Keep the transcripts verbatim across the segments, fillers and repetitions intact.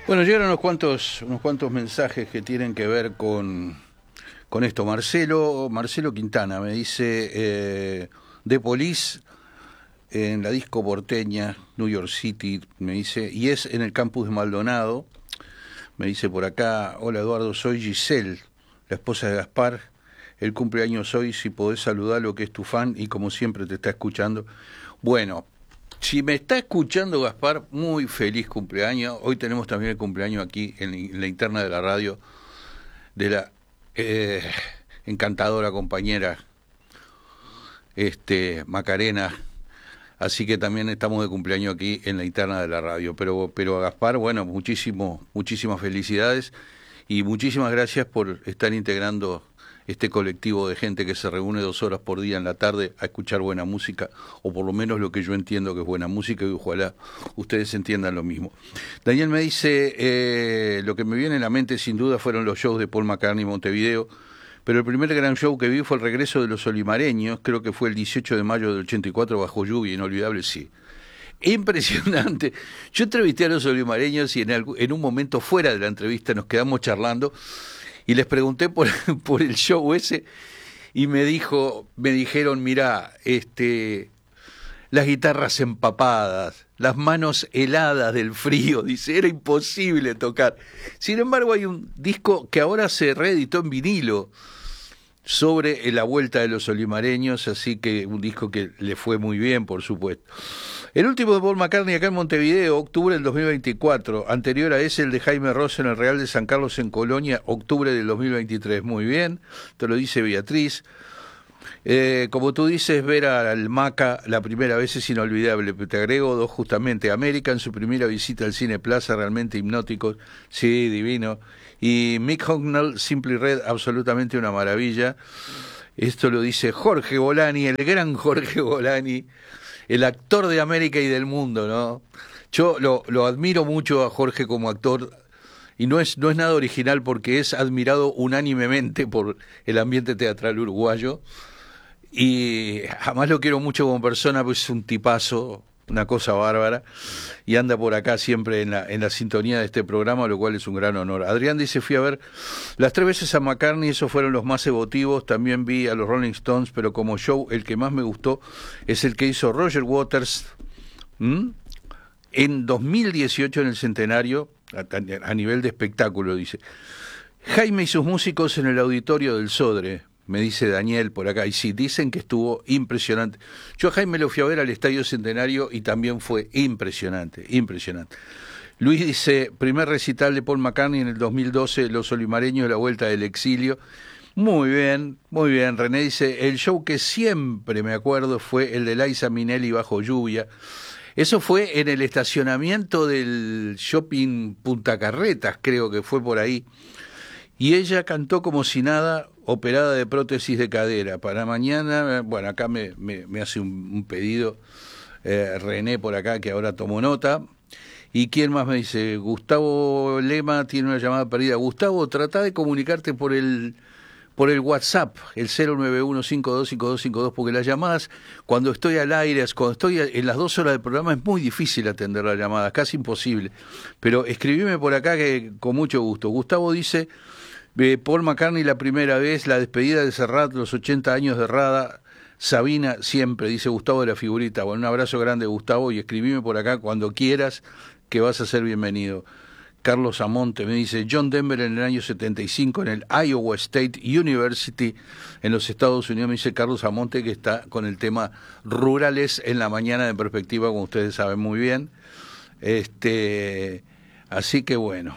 Bueno, llegaron unos cuantos, unos cuantos mensajes que tienen que ver con, con esto. Marcelo, Marcelo Quintana me dice, eh, de Police, en la disco porteña, New York City, me dice, y es en el campus de Maldonado. Me dice por acá, hola Eduardo, soy Giselle, la esposa de Gaspar. El cumpleaños hoy, si podés saludarlo, que es tu fan y como siempre te está escuchando. Bueno, si me está escuchando Gaspar, muy feliz cumpleaños. Hoy tenemos también el cumpleaños aquí en la interna de la radio de la eh, encantadora compañera este Macarena. Así que también estamos de cumpleaños aquí en la interna de la radio. Pero, pero a Gaspar, bueno, muchísimo, muchísimas felicidades y muchísimas gracias por estar integrando este colectivo de gente que se reúne dos horas por día en la tarde a escuchar buena música, o por lo menos lo que yo entiendo que es buena música, y ojalá ustedes entiendan lo mismo. Daniel me dice, eh, lo que me viene a la mente sin duda fueron los shows de Paul McCartney en Montevideo, pero el primer gran show que vi fue el regreso de los Olimareños, creo que fue el dieciocho de mayo del ochenta y cuatro, bajo lluvia, inolvidable, sí. Impresionante. Yo entrevisté a los Olimareños y en, algún, en un momento fuera de la entrevista nos quedamos charlando y les pregunté por, por el show ese y me dijo, me dijeron, mirá, este, las guitarras empapadas, las manos heladas del frío, dice, era imposible tocar. Sin embargo, hay un disco que ahora se reeditó en vinilo sobre la vuelta de los Olimareños, así que un disco que le fue muy bien, por supuesto. El último de Paul McCartney acá en Montevideo, octubre del dos mil veinticuatro. Anterior a ese, el de Jaime Ross en el Real de San Carlos en Colonia, octubre del dos mil veintitrés. Muy bien, te lo dice Beatriz. Eh, como tú dices, ver al Maca la primera vez es inolvidable. Te agrego dos justamente. América en su primera visita al Cine Plaza, realmente hipnóticos. Sí, divino. Y Mick Hucknall, Simply Red, absolutamente una maravilla. Esto lo dice Jorge Bolani, el gran Jorge Bolani, el actor de América y del mundo, ¿no? Yo lo, lo admiro mucho a Jorge como actor, y no es, no es nada original porque es admirado unánimemente por el ambiente teatral uruguayo, y jamás lo quiero mucho como persona, pues es un tipazo, una cosa bárbara, y anda por acá siempre en la, en la sintonía de este programa, lo cual es un gran honor. Adrián dice, fui a ver las tres veces a McCartney, esos fueron los más emotivos, también vi a los Rolling Stones, pero como show el que más me gustó es el que hizo Roger Waters ¿m? en dos mil dieciocho en el centenario, a, a nivel de espectáculo, dice. Jaime y sus músicos en el auditorio del Sodre, me dice Daniel por acá, y sí, dicen que estuvo impresionante. Yo a Jaime lo fui a ver al Estadio Centenario y también fue impresionante, impresionante. Luis dice, primer recital de Paul McCartney en el dos mil doce, Los Olimareños, la vuelta del exilio. Muy bien, muy bien. René dice, el show que siempre me acuerdo fue el de Liza Minnelli bajo lluvia. Eso fue en el estacionamiento del shopping Punta Carretas, creo que fue por ahí. Y ella cantó como si nada, operada de prótesis de cadera. Para mañana, bueno, acá me, me, me hace un, un pedido eh, René por acá, que ahora tomó nota. ¿Y quién más me dice? Gustavo Lema tiene una llamada perdida. Gustavo, trata de comunicarte por el por el WhatsApp, el cero nueve uno cinco dos cinco dos cinco dos, porque las llamadas, cuando estoy al aire, cuando estoy en las dos horas del programa, es muy difícil atender las llamadas, casi imposible. Pero escribime por acá que con mucho gusto. Gustavo dice, eh, Paul McCartney la primera vez, la despedida de Serrat, los ochenta años de Rada, Sabina siempre, dice Gustavo de la Figurita. Bueno, un abrazo grande, Gustavo, y escribime por acá cuando quieras, que vas a ser bienvenido. Carlos Amonte me dice, John Denver en el año setenta y cinco en el Iowa State University en los Estados Unidos. Me dice Carlos Amonte, que está con el tema Rurales en la mañana de Perspectiva, como ustedes saben muy bien. Este, así que bueno.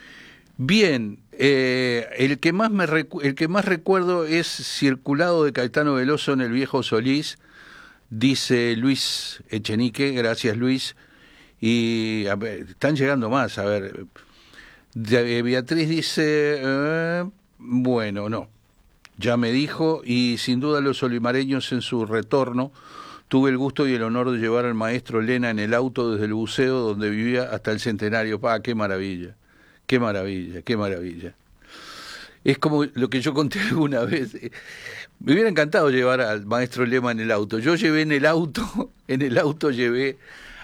Bien, eh, el que más me recu- el que más recuerdo es Circulado de Caetano Veloso en el Viejo Solís, dice Luis Echenique. Gracias, Luis. Y a ver, están llegando más, a ver, de, Beatriz dice, eh, bueno, no, ya me dijo, y sin duda los olimareños en su retorno, tuve el gusto y el honor de llevar al maestro Lena en el auto desde el buceo donde vivía hasta el Centenario. Pa, qué maravilla, qué maravilla, qué maravilla. Es como lo que yo conté alguna vez. Me hubiera encantado llevar al maestro Lema en el auto. Yo llevé en el auto, en el auto llevé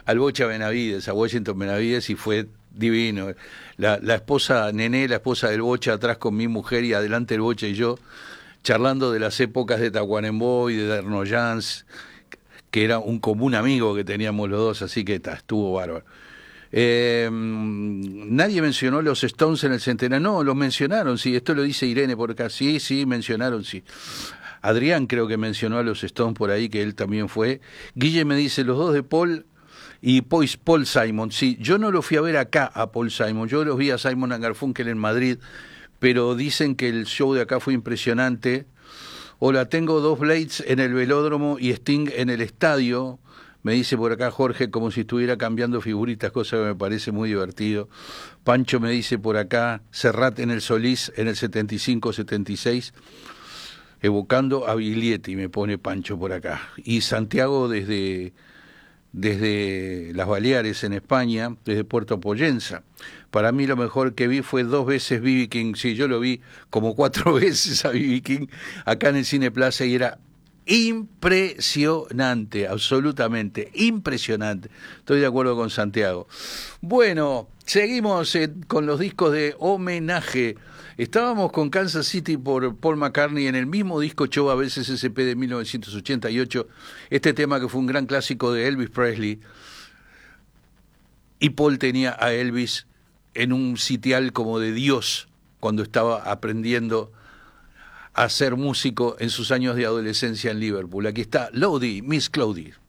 al Bocha Benavides, a Washington Benavides, y fue divino. La, la esposa Nené, la esposa del Bocha, atrás con mi mujer y adelante el Bocha y yo, charlando de las épocas de Tacuarembó y de Dernoyans, que era un común amigo que teníamos los dos, así que ta, estuvo bárbaro. Eh, nadie mencionó los Stones en el centenario. No, los mencionaron, sí, esto lo dice Irene por acá. Sí, sí, mencionaron, sí. Adrián creo que mencionó a los Stones por ahí, que él también fue. Guille me dice, los dos de Paul y pues Paul Simon. Sí, yo no lo fui a ver acá a Paul Simon, yo los vi a Simon and Garfunkel en Madrid, pero dicen que el show de acá fue impresionante. Hola, tengo dos Blades en el velódromo y Sting en el estadio. Me dice por acá Jorge, como si estuviera cambiando figuritas, cosa que me parece muy divertido. Pancho me dice por acá, Serrat en el Solís en el setenta y cinco setenta y seis, evocando a Biglietti, me pone Pancho por acá. Y Santiago desde, desde las Baleares en España, desde Puerto Pollenza. Para mí lo mejor que vi fue dos veces B B King. Sí, yo lo vi como cuatro veces a B B King acá en el Cine Plaza y era impresionante, absolutamente impresionante. Estoy de acuerdo con Santiago. Bueno, seguimos eh, con los discos de homenaje. Estábamos con Kansas City por Paul McCartney en el mismo disco Show a veces S P de mil novecientos ochenta y ocho, este tema que fue un gran clásico de Elvis Presley, y Paul tenía a Elvis en un sitial como de Dios cuando estaba aprendiendo a ser músico en sus años de adolescencia en Liverpool. Aquí está Lodi, Miss Claudie.